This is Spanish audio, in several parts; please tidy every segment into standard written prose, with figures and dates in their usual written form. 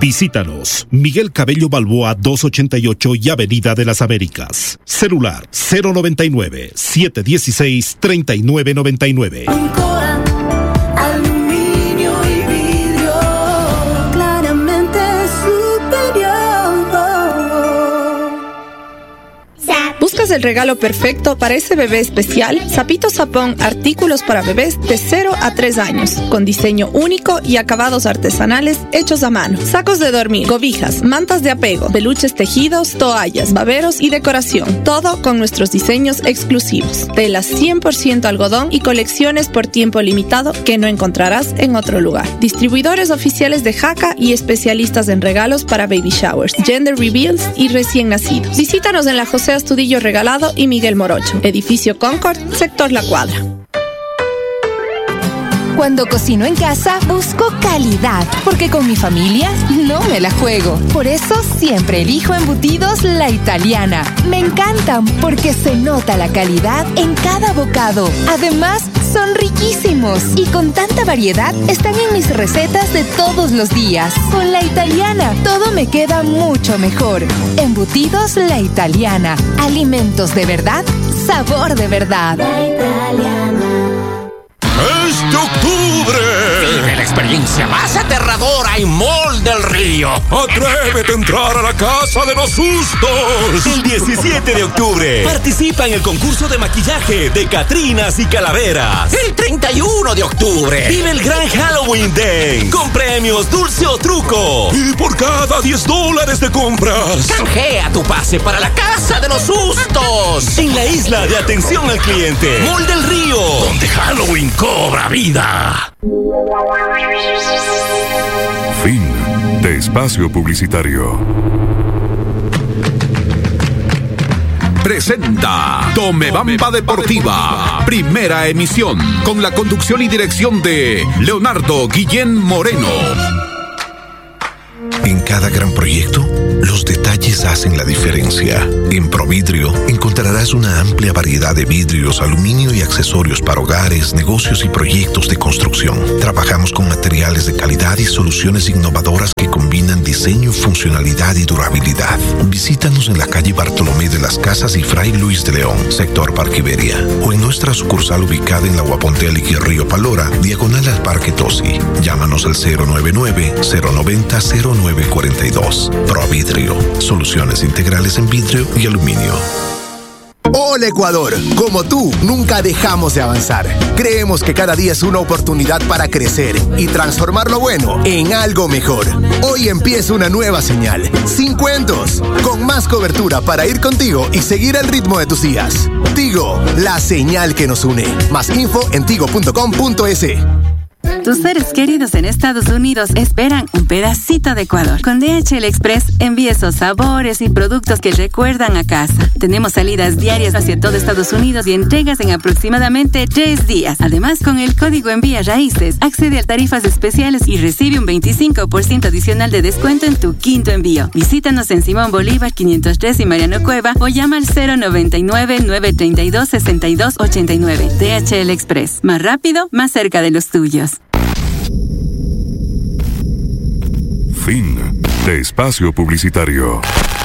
Visítanos, Miguel Cabello Balboa 288 y Avenida de las Américas. Celular 099-716-3999. Aluminio y vidrio, claramente superior. ¿Buscas el regalo perfecto para ese bebé especial? Sapito Sapón, artículos para bebés de 0 a 3 años, con diseño único y acabados artesanales hechos a mano. Sacos de dormir, cobijas, mantas de apego, peluches tejidos, toallas, baberos y decoración. Todo con nuestros diseños exclusivos. Telas 100% algodón y colecciones por tiempo limitado que no encontrarás en otro lugar. Distribuidores oficiales de Jaca y especialistas en regalos para baby showers, gender reveals y recién nacidos. Visítanos en la José Astudillo Regalado y Miguel Morocho, Edificio Concord, Sector La Cuadra. Cuando cocino en casa, busco calidad, porque con mi familia no me la juego. Por eso siempre elijo embutidos La Italiana. Me encantan porque se nota la calidad en cada bocado. Además, son riquísimos y con tanta variedad están en mis recetas de todos los días. Con La Italiana, todo me queda mucho mejor. Embutidos La Italiana. Alimentos de verdad, sabor de verdad. La Italiana. ¡Este octubre! Vive la experiencia más aterradora en Mall del Río. ¡Atrévete a entrar a la Casa de los Sustos! El 17 de octubre, participa en el concurso de maquillaje de Catrinas y Calaveras. El 31 de octubre, Vive el gran Halloween Day, con premios dulce o truco. Y por cada $10 de compras, canjea tu pase para la Casa de los Sustos. En la isla de atención al cliente, Mall del Río, donde Halloween cobra vida. Fin de espacio publicitario. Presenta Tomebamba Deportiva, primera emisión, con la conducción y dirección de Leonardo Guillén Moreno. En cada gran proyecto, los detalles hacen la diferencia. En Providrio encontrarás una amplia variedad de vidrios, aluminio y accesorios para hogares, negocios y proyectos de construcción. Trabajamos con materiales de calidad y soluciones innovadoras que combinan diseño, funcionalidad y durabilidad. Visítanos en la calle Bartolomé de las Casas y Fray Luis de León, sector Parque Iberia, o en nuestra sucursal ubicada en la Guapontealic y Río Palora, diagonal al Parque Tosi. Llámanos al 099-090-0942. Providrio, soluciones integrales en vidrio y aluminio. Hola Ecuador, como tú, nunca dejamos de avanzar. Creemos que cada día es una oportunidad para crecer y transformar lo bueno en algo mejor. Hoy empieza una nueva señal, sin cuentos, con más cobertura para ir contigo y seguir el ritmo de tus días. Tigo, la señal que nos une. Más info en tigo.com.es. Tus seres queridos en Estados Unidos esperan un pedacito de Ecuador. Con DHL Express envía esos sabores y productos que recuerdan a casa. Tenemos salidas diarias hacia todo Estados Unidos y entregas en aproximadamente 3 días. Además, con el código Envía Raíces, accede a tarifas especiales y recibe un 25% adicional de descuento en tu quinto envío. Visítanos en Simón Bolívar 503 y Mariano Cueva o llama al 099-932-6289. DHL Express. Más rápido, más cerca de los tuyos. Fin de espacio publicitario.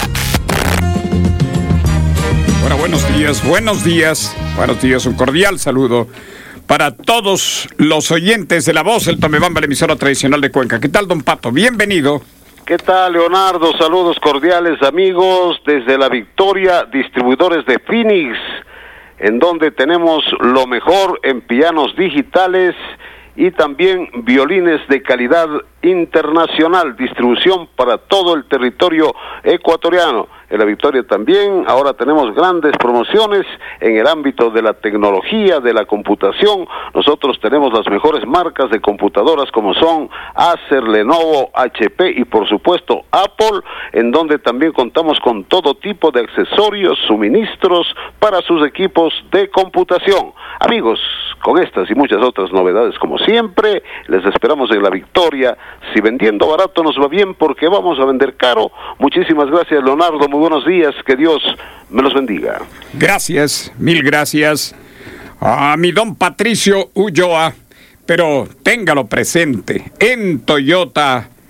Bueno, buenos días. Un cordial saludo para todos los oyentes de La Voz, el Tomebamba, la emisora tradicional de Cuenca. ¿Qué tal, don Pato? Bienvenido. ¿Qué tal, Leonardo? Saludos cordiales, amigos, desde La Victoria, distribuidores de Phoenix, en donde tenemos lo mejor en pianos digitales y también violines de calidad internacional, distribución para todo el territorio ecuatoriano. En La Victoria también, ahora tenemos grandes promociones en el ámbito de la tecnología, de la computación. Nosotros tenemos las mejores marcas de computadoras como son Acer, Lenovo, HP y por supuesto Apple, en donde también contamos con todo tipo de accesorios, suministros para sus equipos de computación. Amigos, con estas y muchas otras novedades como siempre, les esperamos en La Victoria. Si vendiendo barato nos va bien, porque vamos a vender caro. Muchísimas gracias, Leonardo. Muy buenos días. Que Dios me los bendiga. Gracias, mil gracias a mi don Patricio Ulloa. Pero téngalo presente, en Toyota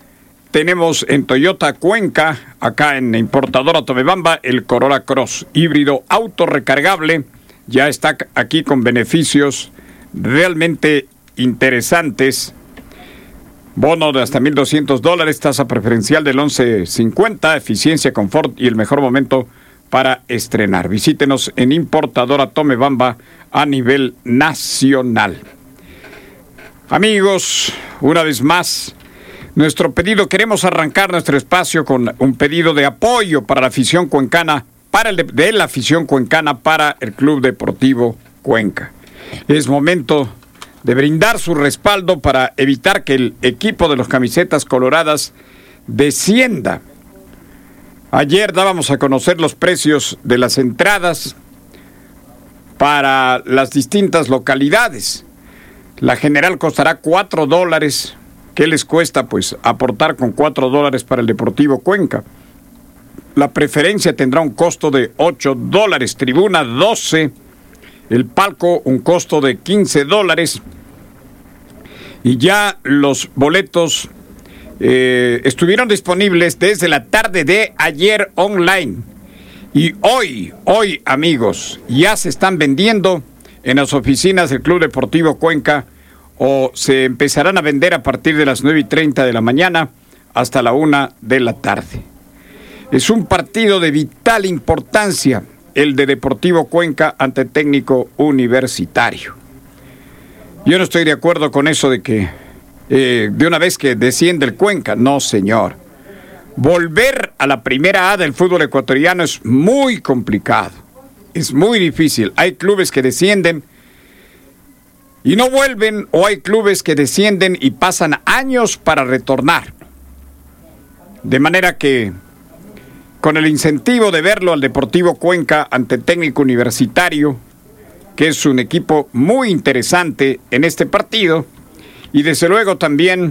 tenemos en Toyota Cuenca, acá en Importadora Tomebamba, el Corolla Cross híbrido autorrecargable. Ya está aquí con beneficios realmente interesantes. Bono de hasta $1,200, tasa preferencial del 11.50, eficiencia, confort y el mejor momento para estrenar. Visítenos en Importadora Tomebamba a nivel nacional. Amigos, una vez más, nuestro pedido, queremos arrancar nuestro espacio con un pedido de apoyo para la afición cuencana, de la afición cuencana para el Club Deportivo Cuenca. Es momento de brindar su respaldo para evitar que el equipo de los camisetas coloradas descienda. Ayer dábamos a conocer los precios de las entradas para las distintas localidades. La general costará $4. ¿Qué les cuesta? Pues aportar con $4 para el Deportivo Cuenca. La preferencia tendrá un costo de $8, tribuna 12, el palco un costo de $15. Y ya los boletos estuvieron disponibles desde la tarde de ayer online. Y hoy, amigos, ya se están vendiendo en las oficinas del Club Deportivo Cuenca, o se empezarán a vender a partir de las 9:30 de la mañana hasta la 1 de la tarde. Es un partido de vital importancia, el de Deportivo Cuenca ante Técnico Universitario. Yo no estoy de acuerdo con eso de que de una vez que desciende el Cuenca. No, señor. Volver a la primera A del fútbol ecuatoriano es muy complicado. Es muy difícil. Hay clubes que descienden y no vuelven, o hay clubes que descienden y pasan años para retornar. De manera que, con el incentivo de verlo al Deportivo Cuenca ante Técnico Universitario, que es un equipo muy interesante en este partido, y desde luego también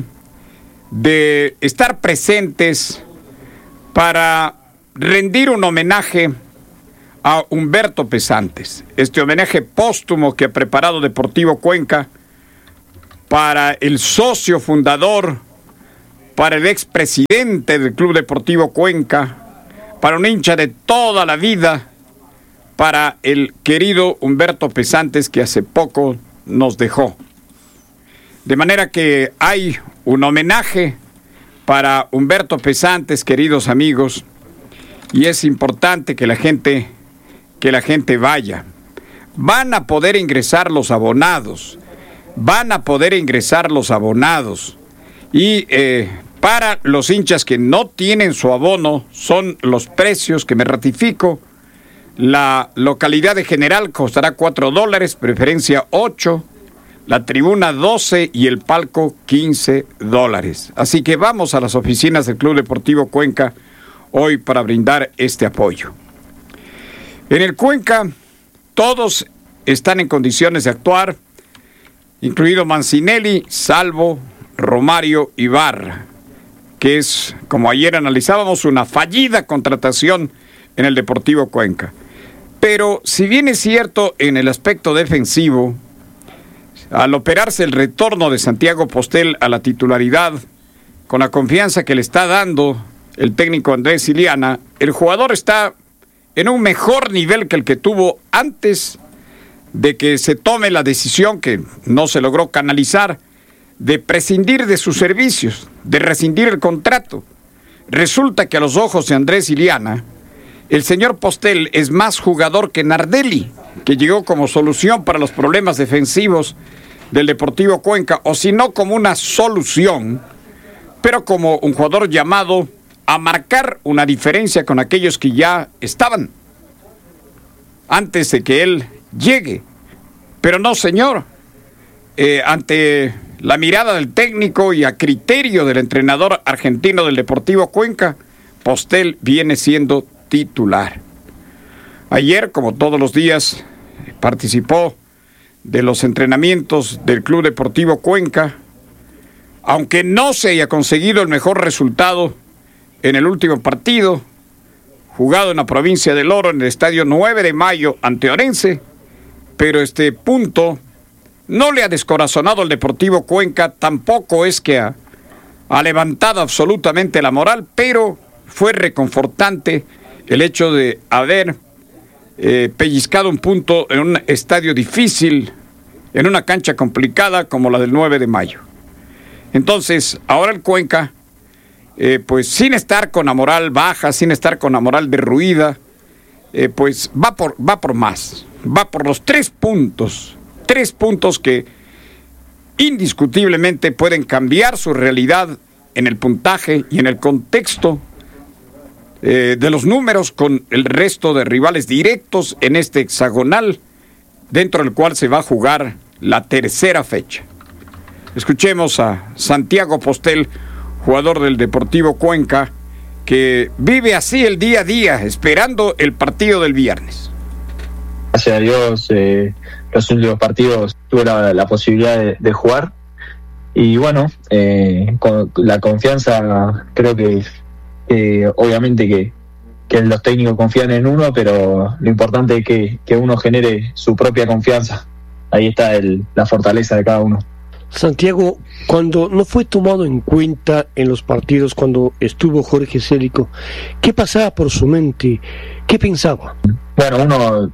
de estar presentes para rendir un homenaje a Humberto Pesantes. Este homenaje póstumo que ha preparado Deportivo Cuenca para el socio fundador, para el expresidente del Club Deportivo Cuenca, para un hincha de toda la vida, para el querido Humberto Pesantes, que hace poco nos dejó. De manera que hay un homenaje para Humberto Pesantes, queridos amigos, y es importante que la gente vaya. Van a poder ingresar los abonados. Y para los hinchas que no tienen su abono, son los precios que me ratifico. La localidad de general costará $4, preferencia 8, la tribuna 12 y el palco $15. Así que vamos a las oficinas del Club Deportivo Cuenca hoy para brindar este apoyo. En el Cuenca todos están en condiciones de actuar, incluido Mancinelli, Salvo, Romario y Barra, que es, como ayer analizábamos, una fallida contratación en el Deportivo Cuenca. Pero si bien es cierto en el aspecto defensivo, al operarse el retorno de Santiago Postel a la titularidad, con la confianza que le está dando el técnico Andrés Iliana, el jugador está en un mejor nivel que el que tuvo antes de que se tome la decisión, que no se logró canalizar, de prescindir de sus servicios, de rescindir el contrato. Resulta que a los ojos de Andrés Iliana, el señor Postel es más jugador que Nardelli, que llegó como solución para los problemas defensivos del Deportivo Cuenca, o si no como una solución, pero como un jugador llamado a marcar una diferencia con aquellos que ya estaban antes de que él llegue. Pero no, señor, ante la mirada del técnico y a criterio del entrenador argentino del Deportivo Cuenca, Postel viene siendo titular. Ayer, como todos los días, participó de los entrenamientos del Club Deportivo Cuenca, aunque no se haya conseguido el mejor resultado en el último partido, jugado en la provincia del Oro, en el estadio 9 de Mayo ante Orense, pero este punto no le ha descorazonado al Deportivo Cuenca, tampoco es que ha ha levantado absolutamente la moral, pero fue reconfortante el hecho de haber pellizcado un punto en un estadio difícil, en una cancha complicada como la del 9 de mayo. Entonces, ahora el Cuenca, pues sin estar con la moral baja, sin estar con la moral derruida, pues va por más, va por los 3 puntos que indiscutiblemente pueden cambiar su realidad en el puntaje y en el contexto de los números con el resto de rivales directos en este hexagonal, dentro del cual se va a jugar la tercera fecha. Escuchemos a Santiago Postel, jugador del Deportivo Cuenca, que vive así el día a día, esperando el partido del viernes. Gracias a Dios, los últimos partidos tuve la posibilidad de jugar, y bueno, con la confianza, creo que obviamente que los técnicos confían en uno, pero lo importante es que uno genere su propia confianza. Ahí está la fortaleza de cada uno. Santiago, cuando no fue tomado en cuenta en los partidos, cuando estuvo Jorge Célico, ¿qué pasaba por su mente? ¿Qué pensaba? Bueno, uno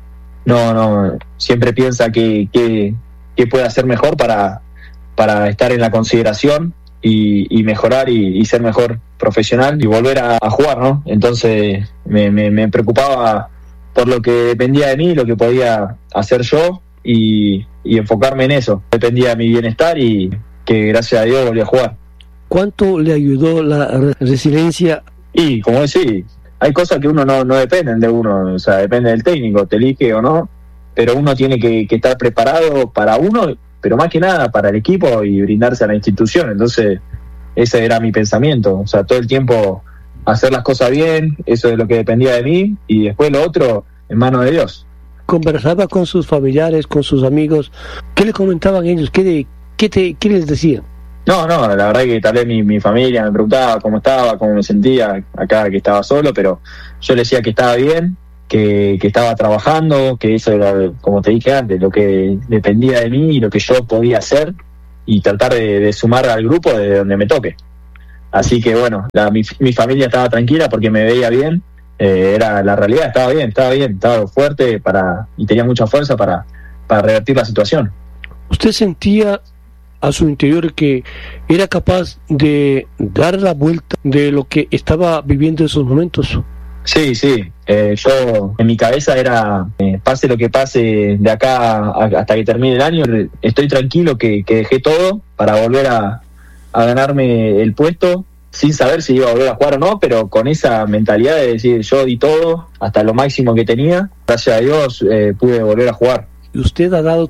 no siempre piensa que puede hacer mejor para estar en la consideración y mejorar y ser mejor profesional y volver a jugar, ¿no? Entonces me preocupaba por lo que dependía de mí, lo que podía hacer yo y enfocarme en eso. Dependía de mi bienestar y que gracias a Dios volví a jugar. ¿Cuánto le ayudó la resiliencia? Y como decís, hay cosas que uno no dependen de uno, o sea, depende del técnico, te elige o no, pero uno tiene que estar preparado para uno, pero más que nada para el equipo y brindarse a la institución. Entonces ese era mi pensamiento, o sea, todo el tiempo hacer las cosas bien, eso es lo que dependía de mí, y después lo otro en manos de Dios. ¿Conversaba con sus familiares, con sus amigos? ¿Qué le comentaban ellos? ¿Qué les decían? No, la verdad que tal vez mi familia me preguntaba cómo estaba, cómo me sentía acá, que estaba solo, pero yo le decía que estaba bien, que estaba trabajando, que eso era, como te dije antes, lo que dependía de mí y lo que yo podía hacer, y tratar de sumar al grupo de donde me toque. Así que bueno, mi familia estaba tranquila porque me veía bien, era la realidad, estaba fuerte y tenía mucha fuerza para revertir la situación. ¿Usted sentía a su interior que era capaz de dar la vuelta de lo que estaba viviendo en esos momentos? Sí, yo en mi cabeza era, pase lo que pase de acá hasta que termine el año, estoy tranquilo que dejé todo para volver a ganarme el puesto, sin saber si iba a volver a jugar o no, pero con esa mentalidad de decir, yo di todo hasta lo máximo que tenía, gracias a Dios pude volver a jugar. Usted ha dado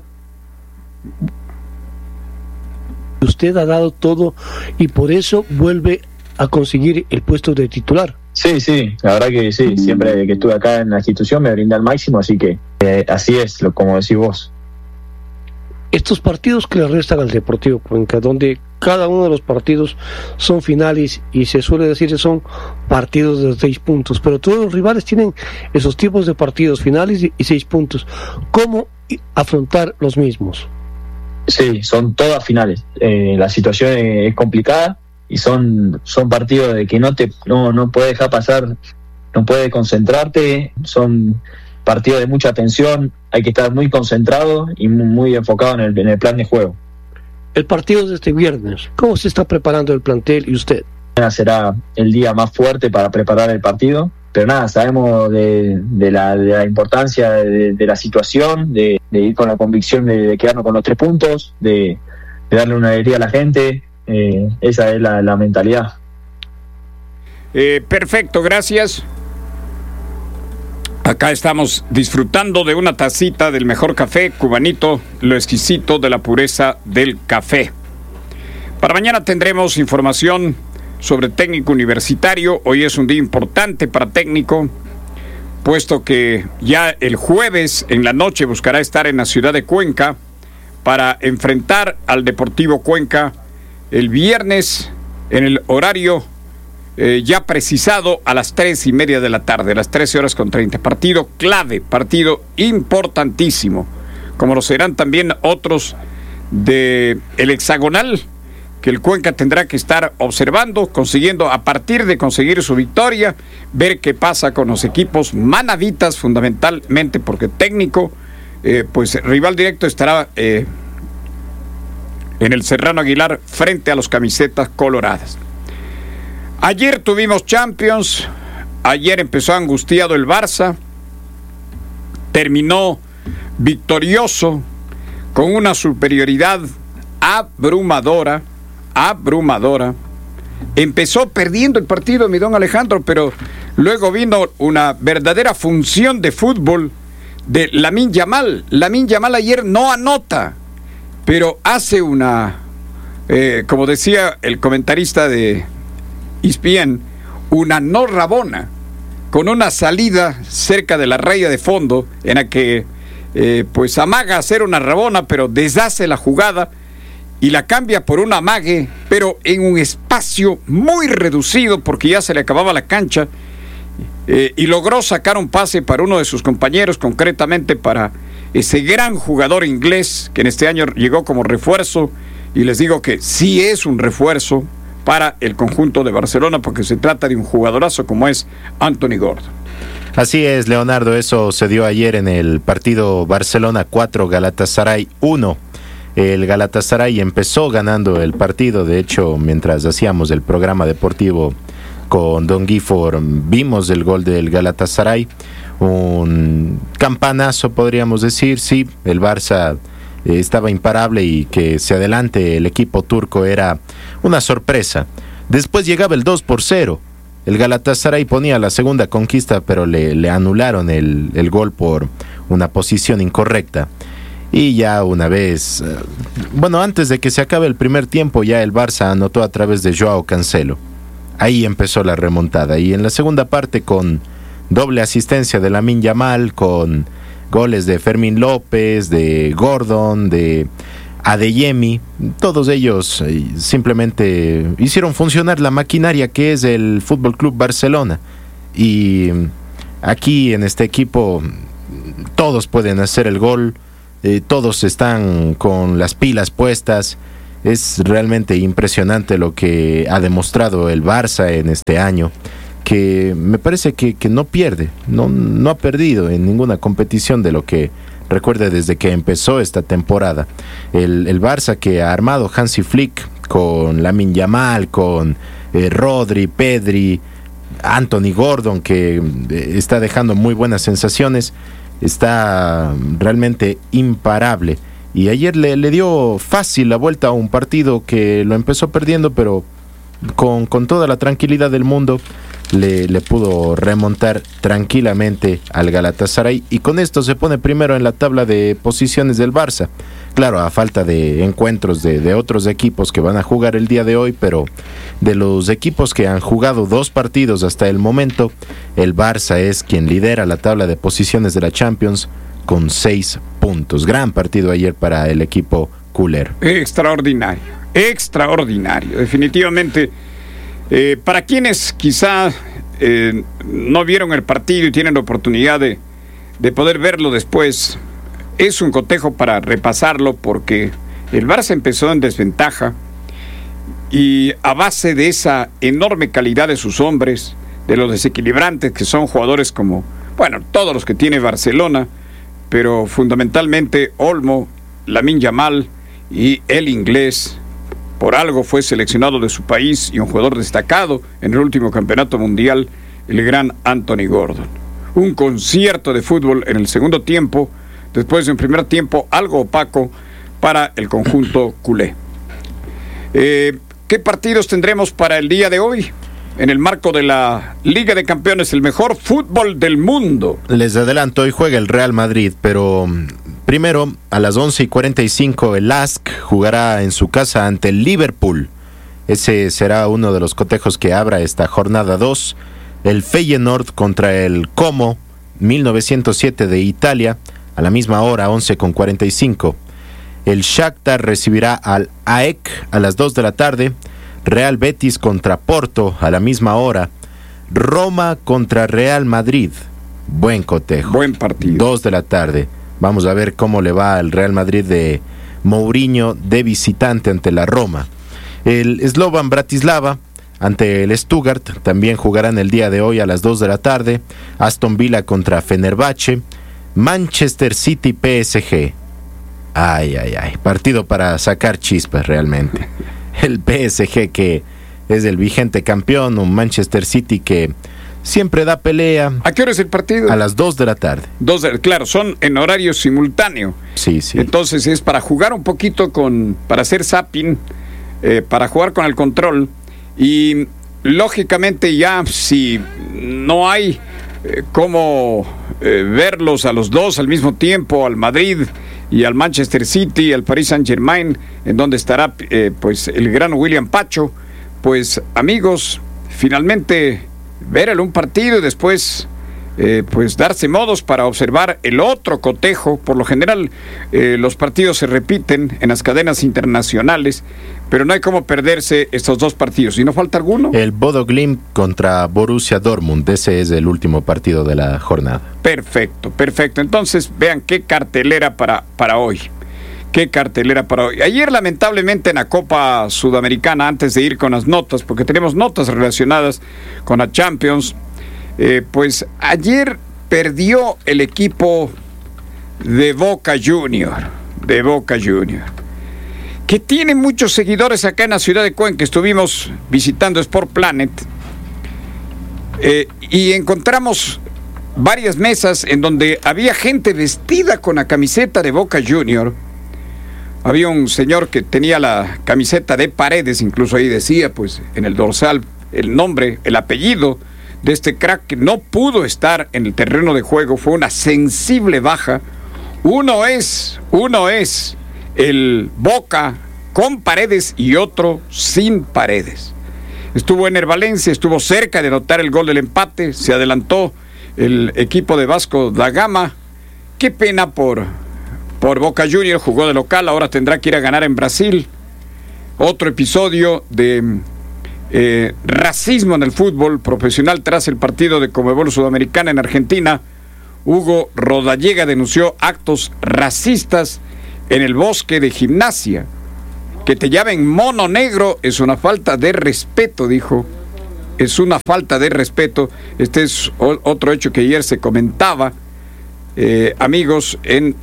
todo y por eso vuelve a conseguir el puesto de titular. Sí, la verdad que sí, siempre que estuve acá en la institución me brindé al máximo, así que así es, como decís vos. Estos partidos que le restan al Deportivo Cuenca, donde cada uno de los partidos son finales y se suele decir que son partidos de 6 puntos, pero todos los rivales tienen esos tipos de partidos finales y 6 puntos. ¿Cómo afrontar los mismos? Sí, son todas finales. La situación es complicada y son partidos de que no puedes dejar pasar, no puedes concentrarte, son partidos de mucha tensión, hay que estar muy concentrado y muy enfocado en el plan de juego. El partido de este viernes, ¿cómo se está preparando el plantel y usted? Mañana será el día más fuerte para preparar el partido, pero nada, sabemos de la importancia de la situación, de ir con la convicción de quedarnos con los 3 puntos, de darle una alegría a la gente. Esa es la mentalidad. Perfecto, gracias. Acá estamos disfrutando de una tacita del mejor café cubanito, lo exquisito de la pureza del café. Para mañana tendremos información sobre técnico universitario. Hoy es un día importante para técnico, puesto que ya el jueves en la noche buscará estar en la ciudad de Cuenca para enfrentar al Deportivo Cuenca el viernes en el horario ya precisado a las 3:30 de la tarde, las 13:30. Partido clave, partido importantísimo, como lo serán también otros de el hexagonal que el Cuenca tendrá que estar observando, consiguiendo, a partir de conseguir su victoria, ver qué pasa con los equipos manaditas, fundamentalmente porque técnico, pues rival directo estará en el Serrano Aguilar frente a los camisetas coloradas. Ayer tuvimos Champions, ayer empezó angustiado el Barça, terminó victorioso con una superioridad abrumadora. Empezó perdiendo el partido, mi don Alejandro, pero luego vino una verdadera función de fútbol de Lamine Yamal. Lamine Yamal ayer no anota, pero hace una, como decía el comentarista de ESPN, una no rabona, con una salida cerca de la raya de fondo, en la que pues amaga hacer una rabona, pero deshace la jugada y la cambia por un amague, pero en un espacio muy reducido porque ya se le acababa la cancha, y logró sacar un pase para uno de sus compañeros, concretamente para ese gran jugador inglés que en este año llegó como refuerzo, y les digo que sí es un refuerzo para el conjunto de Barcelona porque se trata de un jugadorazo como es Anthony Gordon. Así es, Leonardo, eso se dio ayer en el partido Barcelona 4, Galatasaray 1. El Galatasaray empezó ganando el partido. De hecho, mientras hacíamos el programa deportivo con Don Gifford, vimos el gol del Galatasaray, un campanazo podríamos decir. Sí, el Barça estaba imparable y que se adelante el equipo turco era una sorpresa. Después llegaba el 2-0. El Galatasaray ponía la segunda conquista, pero le anularon el gol por una posición incorrecta. Y ya una vez, antes de que se acabe el primer tiempo, ya el Barça anotó a través de Joao Cancelo. Ahí empezó la remontada. Y en la segunda parte, con doble asistencia de Lamine Yamal, con goles de Fermín López, de Gordon, de Adeyemi, todos ellos simplemente hicieron funcionar la maquinaria que es el Fútbol Club Barcelona. Y aquí en este equipo todos pueden hacer el gol. Todos están con las pilas puestas. Es realmente impresionante lo que ha demostrado el Barça en este año, que me parece que no pierde, no ha perdido en ninguna competición de lo que recuerde desde que empezó esta temporada. El Barça que ha armado Hansi Flick con Lamine Yamal, con Rodri, Pedri, Anthony Gordon, que está dejando muy buenas sensaciones, está realmente imparable. Y ayer le dio fácil la vuelta a un partido que lo empezó perdiendo, pero con toda la tranquilidad del mundo le pudo remontar tranquilamente al Galatasaray, y con esto se pone primero en la tabla de posiciones del Barça. Claro, a falta de encuentros de otros equipos que van a jugar el día de hoy, pero de los equipos que han jugado 2 partidos hasta el momento, el Barça es quien lidera la tabla de posiciones de la Champions con 6 puntos. Gran partido ayer para el equipo culero. Extraordinario, definitivamente. Para quienes quizá no vieron el partido y tienen la oportunidad de poder verlo después, es un cotejo para repasarlo, porque el Barça empezó en desventaja y a base de esa enorme calidad de sus hombres, de los desequilibrantes que son jugadores como, todos los que tiene Barcelona, pero fundamentalmente Olmo, Lamine Yamal y el inglés. Por algo fue seleccionado de su país y un jugador destacado en el último campeonato mundial, el gran Anthony Gordon. Un concierto de fútbol en el segundo tiempo, después de un primer tiempo algo opaco para el conjunto culé. ¿Qué partidos tendremos para el día de hoy? En el marco de la Liga de Campeones, el mejor fútbol del mundo. Les adelanto, hoy juega el Real Madrid, pero primero a las 11:45 el LASK jugará en su casa ante el Liverpool. Ese será uno de los cotejos que abra esta jornada 2. El Feyenoord contra el Como 1907 de Italia a la misma hora, 11:45. El Shakhtar recibirá al AEK a las 2 de la tarde. Real Betis contra Porto a la misma hora. Roma contra Real Madrid. Buen cotejo. Buen partido. 2 de la tarde. Vamos a ver cómo le va al Real Madrid de Mourinho de visitante ante la Roma. El Slovan Bratislava ante el Stuttgart también jugarán el día de hoy a las 2 de la tarde. Aston Villa contra Fenerbahce. Manchester City PSG. Ay, partido para sacar chispas realmente. El PSG, que es el vigente campeón, un Manchester City que siempre da pelea. ¿A qué hora es el partido? A las 2 de la tarde. Claro, son en horario simultáneo. Sí. Entonces es para jugar un poquito para hacer zapping, para jugar con el control. Y lógicamente ya si no hay cómo verlos a los dos al mismo tiempo, al Madrid y al Manchester City, al Paris Saint-Germain, en donde estará pues el gran William Pacho, pues amigos, finalmente ver un partido y después pues darse modos para observar el otro cotejo. Por lo general los partidos se repiten en las cadenas internacionales, pero no hay como perderse estos dos partidos. ¿Y no falta alguno? El Bodo Glimt contra Borussia Dortmund, ese es el último partido de la jornada. Perfecto. Entonces vean qué cartelera para hoy. Qué cartelera para hoy. Ayer, lamentablemente, en la Copa Sudamericana, antes de ir con las notas, porque tenemos notas relacionadas con la Champions, pues ayer perdió el equipo de Boca Junior, que tiene muchos seguidores acá en la ciudad de Cuenca. Estuvimos visitando Sport Planet y encontramos varias mesas en donde había gente vestida con la camiseta de Boca Junior. Había un señor que tenía la camiseta de Paredes, incluso ahí decía, pues, en el dorsal, el nombre, el apellido de este crack que no pudo estar en el terreno de juego. Fue una sensible baja. Uno es el Boca con Paredes y otro sin Paredes. Estuvo Ener Valencia, estuvo cerca de anotar el gol del empate, se adelantó el equipo de Vasco da Gama. Qué pena por Boca Junior, jugó de local, ahora tendrá que ir a ganar en Brasil. Otro episodio de racismo en el fútbol profesional tras el partido de Conmebol Sudamericana en Argentina. Hugo Rodallega denunció actos racistas en el Bosque de Gimnasia. Que te llamen mono negro es una falta de respeto, dijo. Es una falta de respeto. Este es otro hecho que ayer se comentaba, amigos, en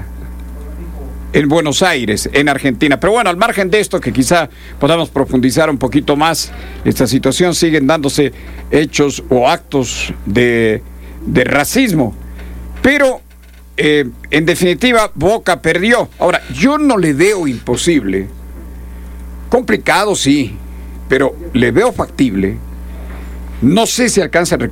Buenos Aires, en Argentina. Pero bueno, al margen de esto, que quizá podamos profundizar un poquito más, esta situación, siguen dándose hechos o actos de racismo. Pero, en definitiva, Boca perdió. Ahora, yo no le veo imposible. Complicado, sí, pero le veo factible. No sé si alcanza a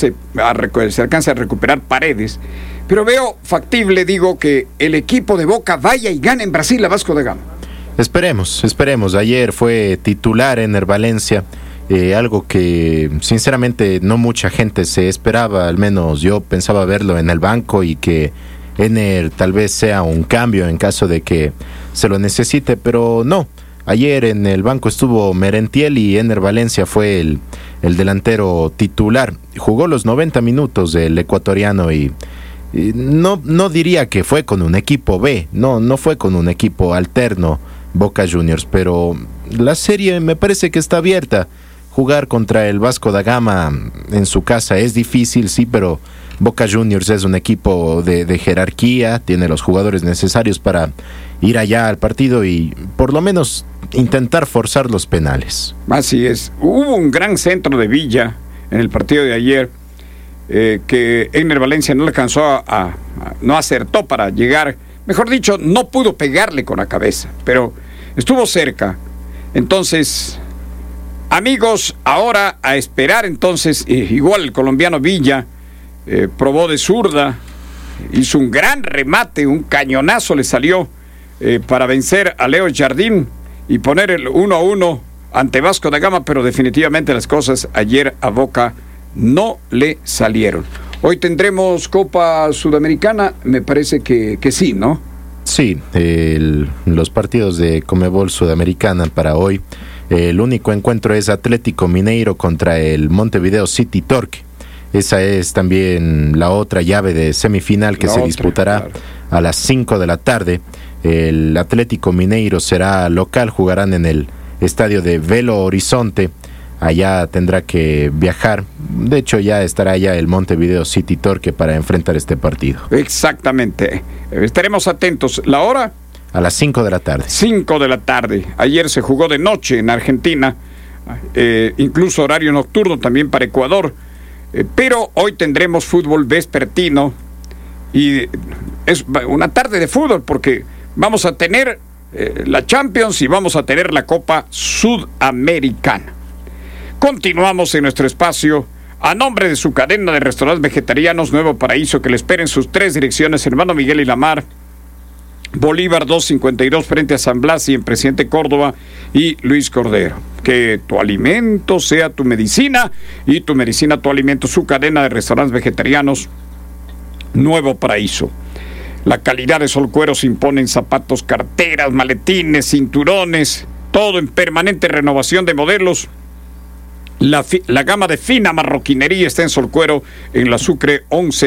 recuperar Paredes, pero veo factible, digo, que el equipo de Boca vaya y gane en Brasil a Vasco da Gama. Esperemos. Ayer fue titular Ener Valencia, algo que sinceramente no mucha gente se esperaba, al menos yo pensaba verlo en el banco y que Ener tal vez sea un cambio en caso de que se lo necesite, pero no. Ayer en el banco estuvo Merentiel y Ener Valencia fue el delantero titular. Jugó los 90 minutos del ecuatoriano y no diría que fue con un equipo B, no fue con un equipo alterno Boca Juniors, pero la serie me parece que está abierta. Jugar contra el Vasco da Gama en su casa es difícil, sí, pero Boca Juniors es un equipo de jerarquía, tiene los jugadores necesarios para ir allá al partido y por lo menos intentar forzar los penales. Así es. Hubo un gran centro de Villa en el partido de ayer, que Ener Valencia no le alcanzó no acertó para llegar, mejor dicho, no pudo pegarle con la cabeza, pero estuvo cerca. Entonces, amigos, ahora a esperar entonces, igual el colombiano Villa probó de zurda, hizo un gran remate, un cañonazo le salió para vencer a Leo Jardín y poner el 1-1 ante Vasco da Gama, pero definitivamente las cosas ayer a Boca no le salieron. Hoy tendremos Copa Sudamericana, me parece que sí, ¿no? Sí, los partidos de Conmebol Sudamericana para hoy. El único encuentro es Atlético Mineiro contra el Montevideo City Torque. Esa es también la otra llave de semifinal que se disputará a las 5 de la tarde. El Atlético Mineiro será local, jugarán en el estadio de Belo Horizonte. Allá tendrá que viajar. De hecho, ya estará ya el Montevideo City Torque para enfrentar este partido. Exactamente. Estaremos atentos. ¿La hora? A las 5 de la tarde. 5 de la tarde. Ayer se jugó de noche en Argentina. Incluso horario nocturno también para Ecuador. Pero hoy tendremos fútbol vespertino. Y es una tarde de fútbol porque vamos a tener la Champions y vamos a tener la Copa Sudamericana. Continuamos en nuestro espacio a nombre de su cadena de restaurantes vegetarianos Nuevo Paraíso, que le esperen sus 3 direcciones: Hermano Miguel y Lamar, Bolívar 252 frente a San Blas y en Presidente Córdoba, y Luis Cordero. Que tu alimento sea tu medicina y tu medicina tu alimento. Su cadena de restaurantes vegetarianos Nuevo Paraíso. La calidad de Sol Cuero se impone en zapatos, carteras, maletines, cinturones, todo en permanente renovación de modelos. La gama de fina marroquinería está en Sol Cuero, en la Sucre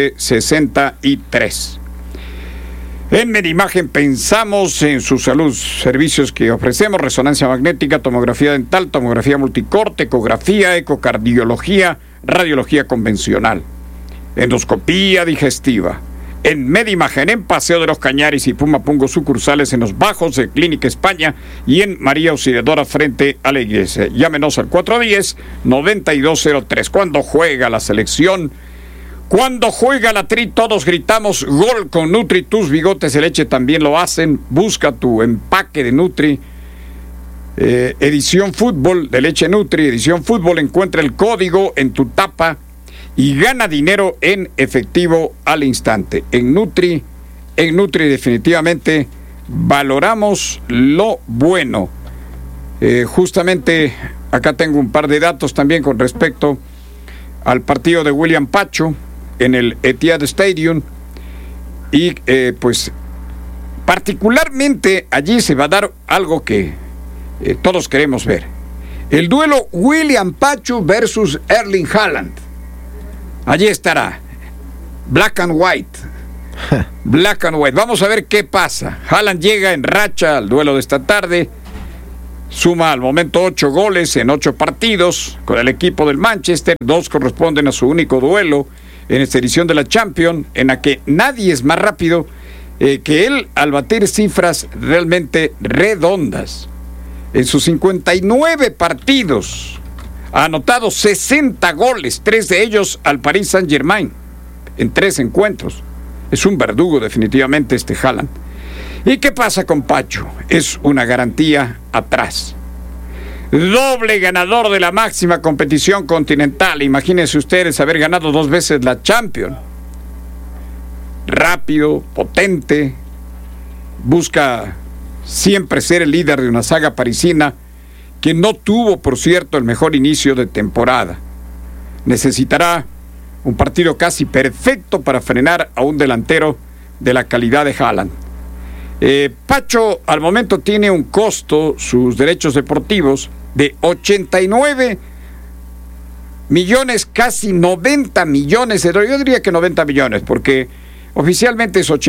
1163. En Medimagen pensamos en su salud. Servicios que ofrecemos: resonancia magnética, tomografía dental, tomografía multicorte, ecografía, ecocardiología, radiología convencional, endoscopía digestiva. En Medimagen, en Paseo de los Cañaris y Pumapungo, sucursales en los Bajos de Clínica España y en María Auxiliadora frente a la iglesia. Llámenos al 410-9203. Cuando juega la selección, cuando juega la Tri, todos gritamos gol con Nutri. Tus bigotes de leche también lo hacen. Busca tu empaque de Nutri. Edición Fútbol de leche Nutri, edición Fútbol. Encuentra el código en tu tapa y gana dinero en efectivo al instante. En Nutri definitivamente valoramos lo bueno. Justamente acá tengo un par de datos también con respecto al partido de William Pacho en el Etihad Stadium. Y pues particularmente allí se va a dar algo que todos queremos ver. El duelo William Pacho versus Erling Haaland. Allí estará, black and white. Black and white. Vamos a ver qué pasa. Haaland llega en racha al duelo de esta tarde. Suma al momento 8 goles en 8 partidos con el equipo del Manchester. 2 corresponden a su único duelo en esta edición de la Champions, en la que nadie es más rápido que él al batir cifras realmente redondas. En sus 59 partidos ha anotado 60 goles, 3 de ellos al Paris Saint-Germain, en 3 encuentros. Es un verdugo definitivamente este Haaland. ¿Y qué pasa con Pacho? Es una garantía atrás. Doble ganador de la máxima competición continental. Imagínense ustedes haber ganado 2 veces la Champions. Rápido, potente, busca siempre ser el líder de una saga parisina que no tuvo, por cierto, el mejor inicio de temporada. Necesitará un partido casi perfecto para frenar a un delantero de la calidad de Haaland. Pacho al momento tiene un costo, sus derechos deportivos, de 89 millones, casi 90 millones de dólares. Yo diría que 90 millones, porque oficialmente es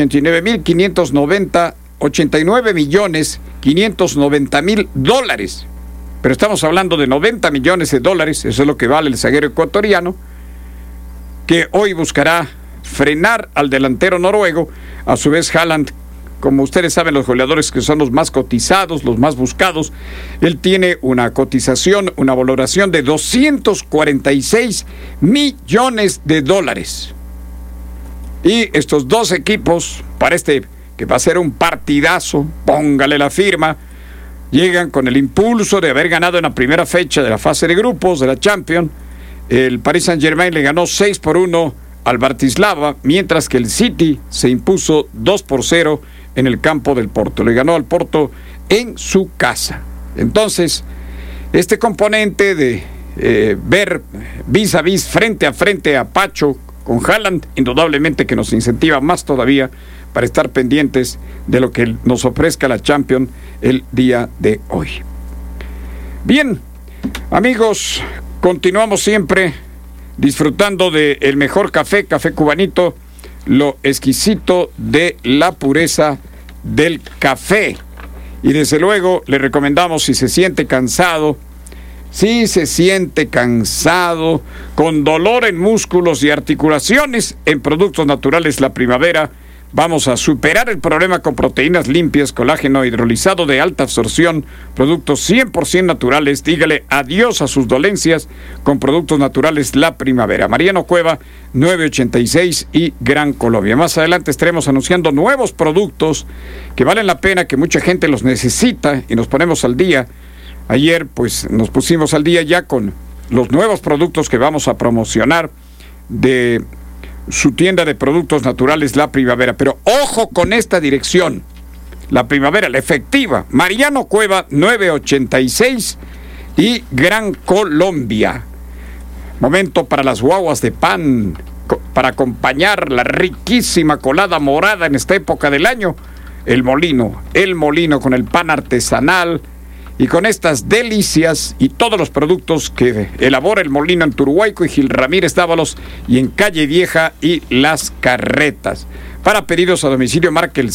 89 millones 590 mil dólares. Pero estamos hablando de 90 millones de dólares, eso es lo que vale el zaguero ecuatoriano, que hoy buscará frenar al delantero noruego. A su vez, Haaland, como ustedes saben, los goleadores que son los más cotizados, los más buscados, él tiene una cotización, una valoración de 246 millones de dólares. Y estos dos equipos, para este que va a ser un partidazo, póngale la firma, llegan con el impulso de haber ganado en la primera fecha de la fase de grupos de la Champions. El Paris Saint-Germain le ganó 6-1 al Bratislava, mientras que el City se impuso 2-0 en el campo del Porto. Le ganó al Porto en su casa. Entonces, este componente de ver vis a vis, frente a frente a Pacho con Haaland, indudablemente que nos incentiva más todavía para estar pendientes de lo que nos ofrezca la Champions el día de hoy. Bien, amigos, continuamos siempre disfrutando del mejor café, Café Cubanito, lo exquisito de la pureza del café. Y desde luego le recomendamos, si se siente cansado, con dolor en músculos y articulaciones, en Productos Naturales La Primavera vamos a superar el problema con proteínas limpias, colágeno hidrolizado de alta absorción, productos 100% naturales. Dígale adiós a sus dolencias con Productos Naturales La Primavera. Mariano Cueva, 986 y Gran Colombia. Más adelante estaremos anunciando nuevos productos que valen la pena, que mucha gente los necesita, y nos ponemos al día. Ayer pues nos pusimos al día ya con los nuevos productos que vamos a promocionar de su tienda de Productos Naturales La Primavera. Pero ojo con esta dirección, La Primavera, la efectiva, Mariano Cueva 986 y Gran Colombia. Momento para las guaguas de pan, para acompañar la riquísima colada morada en esta época del año. El molino con el pan artesanal y con estas delicias y todos los productos que elabora el molino en Turuhuayco y Gil Ramírez Dávalos, y en Calle Vieja y Las Carretas. Para pedidos a domicilio marque el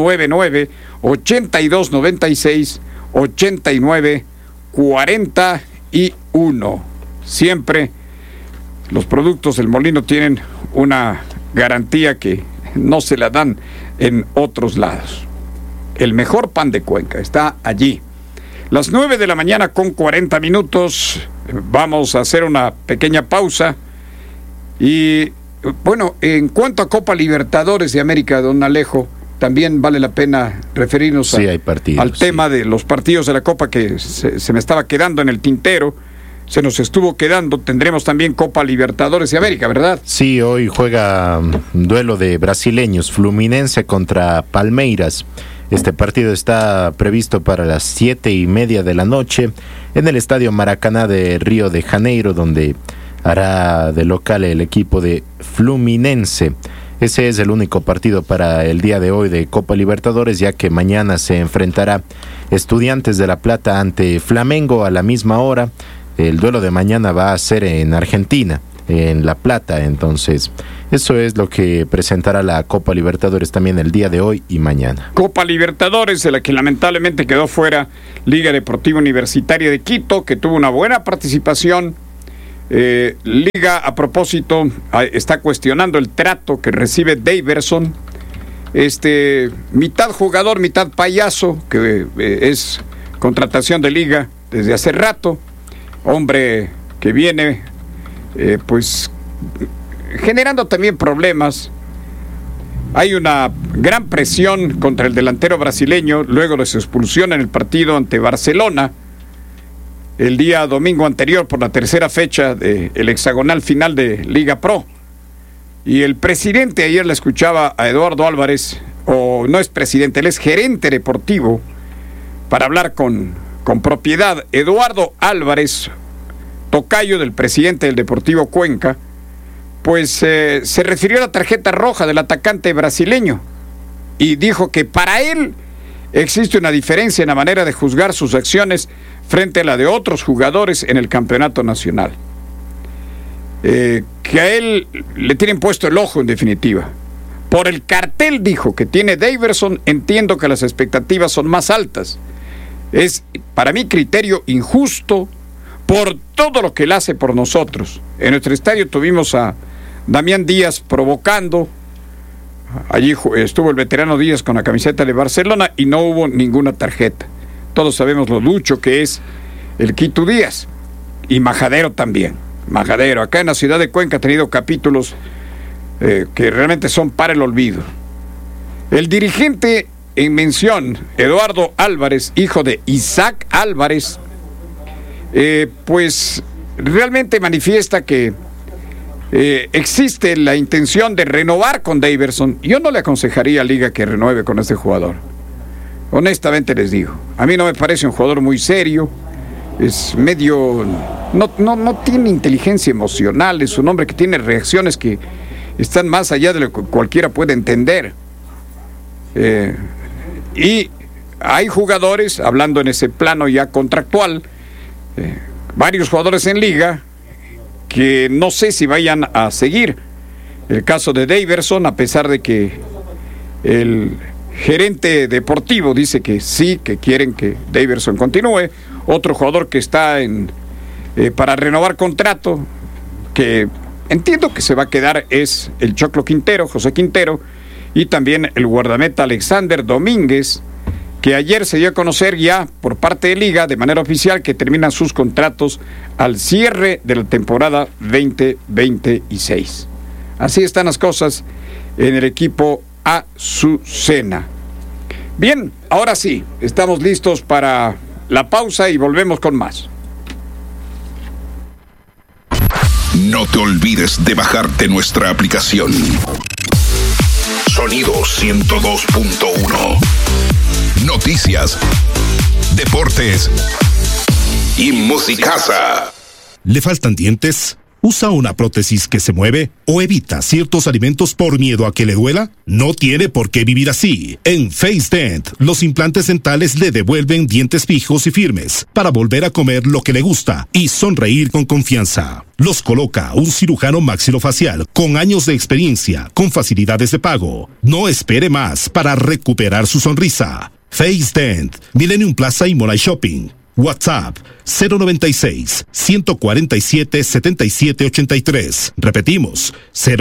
099-8296-8941. Siempre los productos del molino tienen una garantía que no se la dan en otros lados. El mejor pan de Cuenca está allí. Las 9 de la mañana con 40 minutos. Vamos a hacer una pequeña pausa. Y bueno, en cuanto a Copa Libertadores de América, don Alejo, también vale la pena referirnos al tema de los partidos de la Copa que se me estaba quedando en el tintero. Se nos estuvo quedando. Tendremos también Copa Libertadores de América, ¿verdad? Sí, hoy juega duelo de brasileños, Fluminense contra Palmeiras. Este partido está previsto para las 7:30 de la noche en el Estadio Maracaná de Río de Janeiro, donde hará de local el equipo de Fluminense. Ese es el único partido para el día de hoy de Copa Libertadores, ya que mañana se enfrentará Estudiantes de La Plata ante Flamengo a la misma hora. El duelo de mañana va a ser en Argentina, en La Plata. Entonces, eso es lo que presentará la Copa Libertadores también el día de hoy y mañana. Copa Libertadores, de la que lamentablemente quedó fuera Liga Deportiva Universitaria de Quito, que tuvo una buena participación. Liga, a propósito, está cuestionando el trato que recibe Daverson, mitad jugador, mitad payaso, que es contratación de Liga desde hace rato. Hombre que viene pues generando también problemas. Hay una gran presión contra el delantero brasileño luego de su expulsión en el partido ante Barcelona el día domingo anterior por la tercera fecha del hexagonal final de Liga Pro. Y el presidente, ayer le escuchaba a Eduardo Álvarez, o no es presidente, él es gerente deportivo, para hablar con propiedad. Eduardo Álvarez, tocayo del presidente del Deportivo Cuenca, pues se refirió a la tarjeta roja del atacante brasileño y dijo que para él existe una diferencia en la manera de juzgar sus acciones frente a la de otros jugadores en el campeonato nacional. Que a él le tienen puesto el ojo, en definitiva. Por el cartel, dijo, que tiene Daverson, entiendo que las expectativas son más altas. Es, para mi criterio, injusto por todo lo que él hace por nosotros. En nuestro estadio tuvimos a Damián Díaz provocando. Allí estuvo el veterano Díaz con la camiseta de Barcelona y no hubo ninguna tarjeta. Todos sabemos lo lucho que es el Quito Díaz. Y Majadero también. Majadero, acá en la ciudad de Cuenca ha tenido capítulos que realmente son para el olvido. El dirigente en mención, Eduardo Álvarez, hijo de Isaac Álvarez, pues realmente manifiesta que existe la intención de renovar con Daverson. Yo no le aconsejaría a Liga que renueve con este jugador. Honestamente les digo, a mí no me parece un jugador muy serio, es medio, no tiene inteligencia emocional, es un hombre que tiene reacciones que están más allá de lo que cualquiera puede entender. Y hay jugadores, hablando en ese plano ya contractual, varios jugadores en Liga que no sé si vayan a seguir. El caso de Daverson, a pesar de que el gerente deportivo dice que sí, que quieren que Daverson continúe. Otro jugador que está para renovar contrato, que entiendo que se va a quedar, es el Choclo Quintero, José Quintero, y también el guardameta Alexander Domínguez, que ayer se dio a conocer ya por parte de Liga, de manera oficial, que terminan sus contratos al cierre de la temporada 2026. Así están las cosas en el equipo Azucena. Bien, ahora sí, estamos listos para la pausa y volvemos con más. No te olvides de bajarte nuestra aplicación. Sonido 102.1. Noticias, deportes y musicaza. ¿Le faltan dientes? ¿Usa una prótesis que se mueve? ¿O evita ciertos alimentos por miedo a que le duela? No tiene por qué vivir así. En Face Dent, los implantes dentales le devuelven dientes fijos y firmes para volver a comer lo que le gusta y sonreír con confianza. Los coloca un cirujano maxilofacial con años de experiencia, con facilidades de pago. No espere más para recuperar su sonrisa. Face Dent, Millennium Plaza y Moray Shopping. WhatsApp 096-147-7783. Repetimos,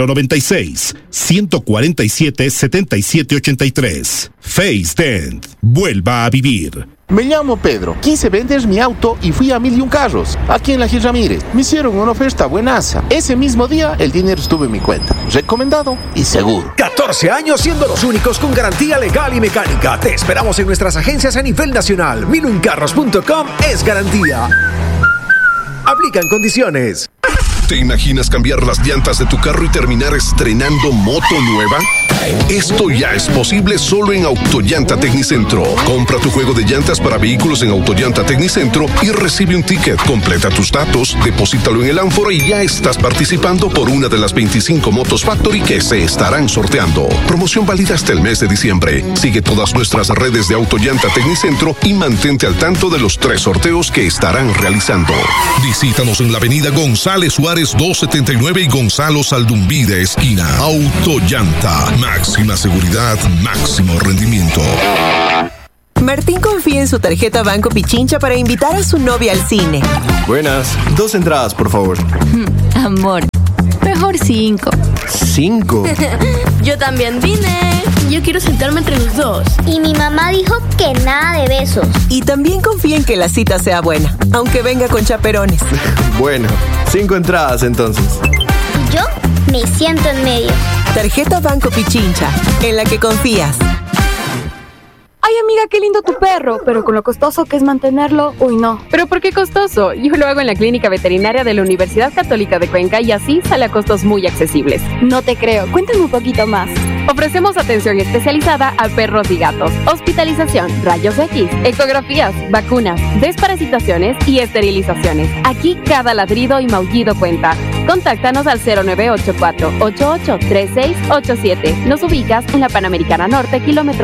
096-147-7783. Face Dent. Vuelva a vivir. Me llamo Pedro, quise vender mi auto y fui a 1001 Carros, aquí en la Gil Ramírez. Me hicieron una oferta buenaza. Ese mismo día el dinero estuvo en mi cuenta. Recomendado y seguro. 14 años siendo los únicos con garantía legal y mecánica. Te esperamos en nuestras agencias a nivel nacional. 1001carros.com es garantía. Aplican condiciones. ¿Te imaginas cambiar las llantas de tu carro y terminar estrenando moto nueva? Esto ya es posible solo en Autollanta Tecnicentro. Compra tu juego de llantas para vehículos en Autollanta Tecnicentro y recibe un ticket. Completa tus datos, deposítalo en el ánfora y ya estás participando por una de las 25 motos Factory que se estarán sorteando. Promoción válida hasta el mes de diciembre. Sigue todas nuestras redes de Autollanta Tecnicentro y mantente al tanto de los 3 sorteos que estarán realizando. Visítanos en la avenida González Suárez 279 y Gonzalo Saldumbide esquina. Autollanta. Máxima seguridad, máximo rendimiento. Martín confía en su tarjeta Banco Pichincha para invitar a su novia al cine. Buenas, 2 entradas, por favor. Amor, mejor 5. ¿5? Yo también vine. Yo quiero sentarme entre los dos. Y mi mamá dijo que nada de besos. Y también confía en que la cita sea buena, aunque venga con chaperones. Bueno, 5 entradas entonces. ¿Y yo? Me siento en medio. Tarjeta Banco Pichincha, en la que confías. Ay, amiga, qué lindo tu perro, pero con lo costoso que es mantenerlo, uy, no. ¿Pero por qué costoso? Yo lo hago en la clínica veterinaria de la Universidad Católica de Cuenca y así sale a costos muy accesibles. No te creo, cuéntame un poquito más. Ofrecemos atención especializada a perros y gatos, hospitalización, rayos X, ecografías, vacunas, desparasitaciones y esterilizaciones. Aquí cada ladrido y maullido cuenta. Contáctanos al 0984-883687. Nos ubicas en la Panamericana Norte, kilómetro